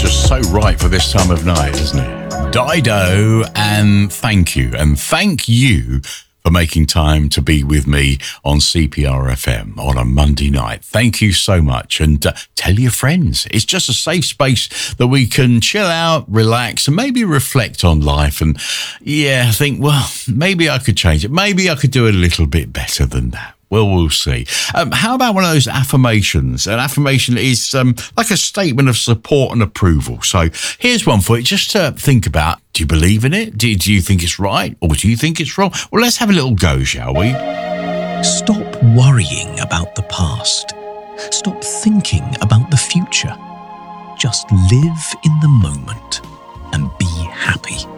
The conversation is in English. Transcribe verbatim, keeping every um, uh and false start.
just so right for this time of night, isn't it? Dido, and thank you. And thank you for making time to be with me on C P R F M on a Monday night. Thank you so much. And uh, tell your friends. It's just a safe space that we can chill out, relax, and maybe reflect on life. And yeah, think, well, maybe I could change it. Maybe I could do a little bit better than that. Well, we'll see. Um, how about one of those affirmations? An affirmation is um, like a statement of support and approval. So here's one for you, just to think about. Do you believe in it? Do, do you think it's right? Or do you think it's wrong? Well, let's have a little go, shall we? Stop worrying about the past. Stop thinking about the future. Just live in the moment and be happy.